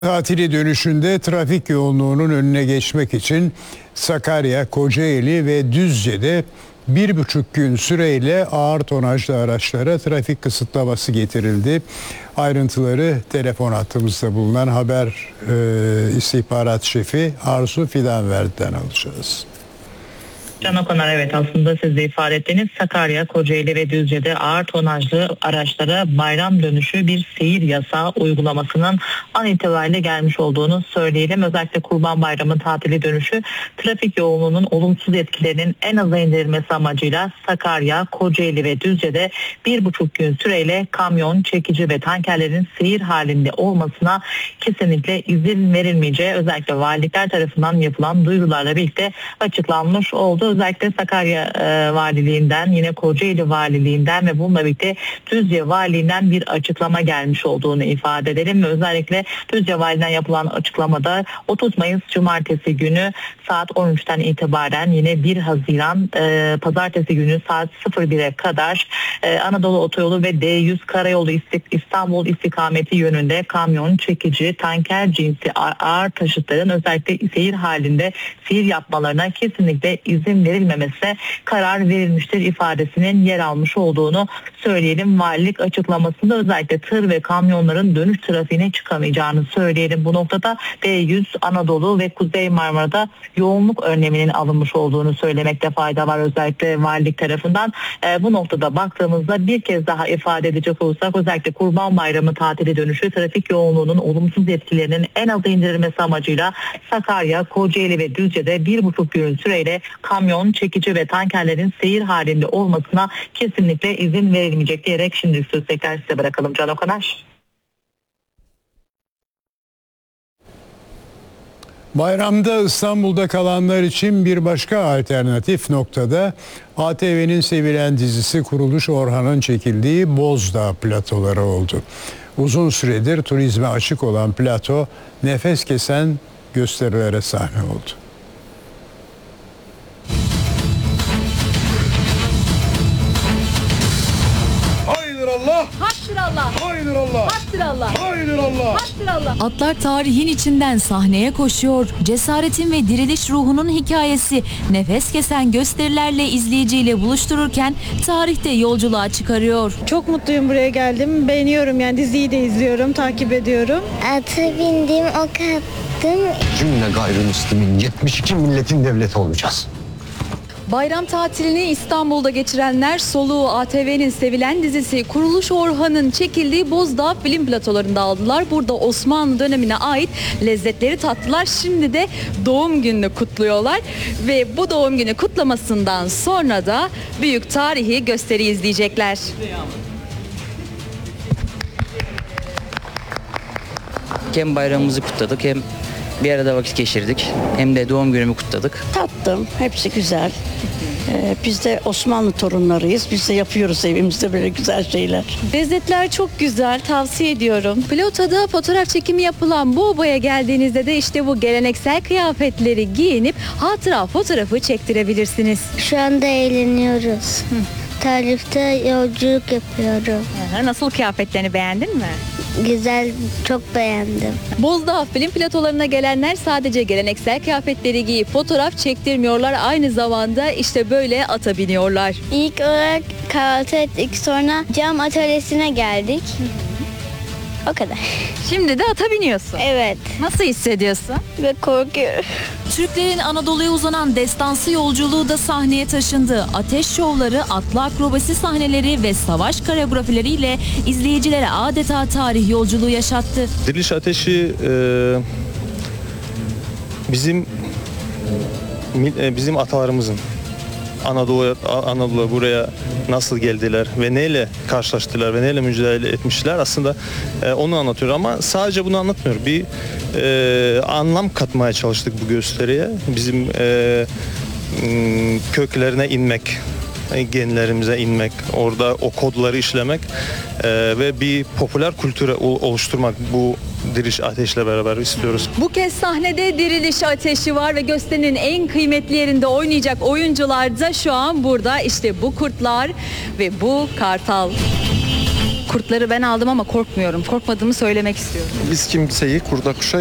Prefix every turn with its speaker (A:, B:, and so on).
A: Tatili dönüşünde trafik yoğunluğunun önüne geçmek için Sakarya, Kocaeli ve Düzce'de 1,5 gün süreyle ağır tonajlı araçlara trafik kısıtlaması getirildi. Ayrıntıları telefon hattımızda bulunan haber istihbarat şefi Arzu Fidanverdi'den alacağız.
B: Can Okonar, evet, aslında siz de ifade ettiğiniz Sakarya, Kocaeli ve Düzce'de ağır tonajlı araçlara bayram dönüşü bir seyir yasağı uygulamasının an itibariyle gelmiş olduğunu söyleyelim. Özellikle Kurban Bayramı tatili dönüşü trafik yoğunluğunun olumsuz etkilerinin en aza indirilmesi amacıyla Sakarya, Kocaeli ve Düzce'de 1,5 gün süreyle kamyon, çekici ve tankerlerin seyir halinde olmasına kesinlikle izin verilmeyeceği özellikle valilikler tarafından yapılan duyurularla birlikte açıklanmış oldu. Özellikle Sakarya Valiliğinden, yine Kocaeli Valiliğinden ve bununla birlikte Düzce Valiliğinden bir açıklama gelmiş olduğunu ifade edelim. Ve özellikle Düzce Valiliğinden yapılan açıklamada 30 Mayıs Cumartesi günü saat 13'ten itibaren yine 1 Haziran Pazartesi günü saat 01'e kadar Anadolu Otoyolu ve D100 Karayolu İstanbul istikameti yönünde kamyon, çekici, tanker cinsi ağır taşıtların özellikle seyir halinde seyir yapmalarına kesinlikle izin verilmemesine karar verilmiştir ifadesinin yer almış olduğunu söyleyelim. Valilik açıklamasında özellikle tır ve kamyonların dönüş trafiğine çıkamayacağını söyleyelim. Bu noktada D100 Anadolu ve Kuzey Marmara'da yoğunluk önleminin alınmış olduğunu söylemekte fayda var özellikle valilik tarafından. Bu noktada baktığımızda bir kez daha ifade edecek olursak özellikle Kurban Bayramı tatili dönüşü trafik yoğunluğunun olumsuz etkilerinin en aza indirilmesi amacıyla Sakarya, Kocaeli ve Düzce'de 1,5 gün süreyle kamyon, çekici ve tankerlerin seyir halinde olmasına kesinlikle izin verilmeyecek diyerek şimdi söz tekrar size bırakalım Can Okonar.
A: Bayramda İstanbul'da kalanlar için bir başka alternatif noktada ATV'nin sevilen dizisi Kuruluş Orhan'ın çekildiği Bozdağ platoları oldu. Uzun süredir turizme açık olan plato nefes kesen gösterilere sahne oldu.
C: Allah! Haktır Allah! Haydır Allah! Haktır Allah! Haydır Allah! Haktır Allah!
D: Atlar tarihin içinden sahneye koşuyor. Cesaretin ve diriliş ruhunun hikayesi nefes kesen gösterilerle izleyiciyle buluştururken tarihte yolculuğa çıkarıyor.
E: Çok mutluyum, buraya geldim. Beğeniyorum, yani diziyi de izliyorum, takip ediyorum.
F: Ata bindim, ok attım.
G: Cümle gayrimüslimin 72 milletin devleti olacağız.
D: Bayram tatilini İstanbul'da geçirenler soluğu ATV'nin sevilen dizisi Kuruluş Orhan'ın çekildiği Bozdağ film platolarında aldılar. Burada Osmanlı dönemine ait lezzetleri tattılar. Şimdi de doğum gününü kutluyorlar ve bu doğum günü kutlamasından sonra da büyük tarihi gösteri izleyecekler.
H: Hem bayramımızı kutladık, hem bir arada vakit geçirdik, hem de doğum günümü kutladık.
E: Tattım, hepsi güzel. Biz de Osmanlı torunlarıyız. Biz de yapıyoruz evimizde böyle güzel şeyler.
D: Lezzetler çok güzel, tavsiye ediyorum. Platoda fotoğraf çekimi yapılan bu obaya geldiğinizde de işte bu geleneksel kıyafetleri giyinip hatıra fotoğrafı çektirebilirsiniz.
F: Şu anda eğleniyoruz. Tarihte yolculuk yapıyorum.
D: Nasıl, kıyafetlerini beğendin mi?
F: Güzel, çok beğendim.
D: Bozdağ film platolarına gelenler sadece geleneksel kıyafetleri giyip fotoğraf çektirmiyorlar. Aynı zamanda işte böyle ata biniyorlar.
F: İlk olarak kahvaltı ettik, sonra cam atölyesine geldik. O kadar.
D: Şimdi de ata biniyorsun.
F: Evet.
D: Nasıl hissediyorsun?
F: Ve korkuyorum.
D: Türklerin Anadolu'ya uzanan destansı yolculuğu da sahneye taşındı. Ateş şovları, atlı akrobasi sahneleri ve savaş koreografileriyle izleyicilere adeta tarih yolculuğu yaşattı.
I: Diriliş Ateşi bizim atalarımızın Anadolu'ya buraya nasıl geldiler ve neyle karşılaştılar ve neyle mücadele etmişler, aslında onu anlatıyor ama sadece bunu anlatmıyor. Bir anlam katmaya çalıştık bu gösteriye. Bizim köklerine inmek, genlerimize inmek, orada o kodları işlemek ve bir popüler kültüre oluşturmak bu Diriliş Ateş'le beraber istiyoruz.
D: Bu kez sahnede Diriliş Ateşi var ve gösterinin en kıymetli yerinde oynayacak oyuncular da şu an burada. İşte bu kurtlar ve bu kartal. Kurtları ben aldım ama korkmuyorum. Korkmadığımı söylemek istiyorum.
J: Biz kimseyi kurda kuşa